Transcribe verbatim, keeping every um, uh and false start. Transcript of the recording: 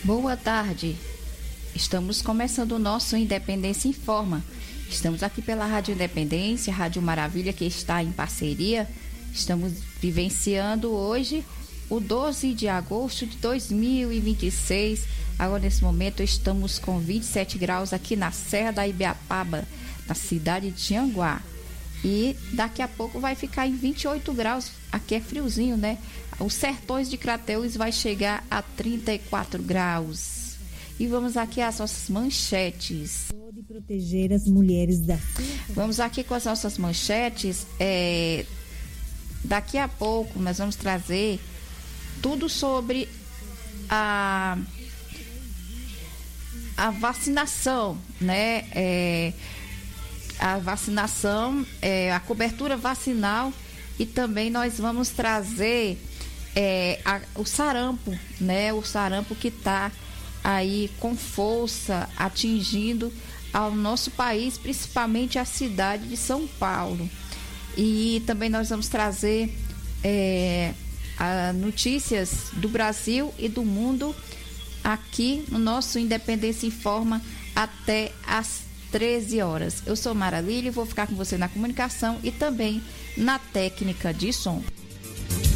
Boa tarde. Estamos começando o nosso Independência Informa. Estamos aqui pela Rádio Independência, Rádio Maravilha, que está em parceria. Estamos vivenciando hoje o doze de agosto de dois mil e vinte e seis. Agora, nesse momento, estamos com vinte e sete graus aqui na Serra da Ibiapaba, na cidade de Tianguá. E daqui a pouco vai ficar em vinte e oito graus. Aqui é friozinho, né? Os sertões de Crateús vai chegar a trinta e quatro graus. E vamos aqui às nossas manchetes. Pode proteger as mulheres da... Vamos aqui com as nossas manchetes. É... Daqui a pouco nós vamos trazer tudo sobre a, a vacinação, né? É... A vacinação, é... a cobertura vacinal, e também nós vamos trazer é... a... o sarampo, né? O sarampo que está aí com força atingindo ao nosso país, principalmente a cidade de São Paulo. E também nós vamos trazer é, a notícias do Brasil e do mundo aqui no nosso Independência Informa até às treze horas. Eu sou Mara Lília e vou ficar com você na comunicação e também na técnica de som.